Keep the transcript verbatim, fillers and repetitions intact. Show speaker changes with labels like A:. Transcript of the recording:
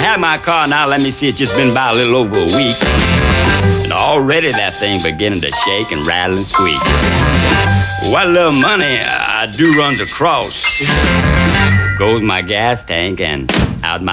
A: Had my car now, let me see, it's just been about a little over a week. And already that thing beginning to shake and rattle and squeak. What little money I do runs across goes my gas tank and out my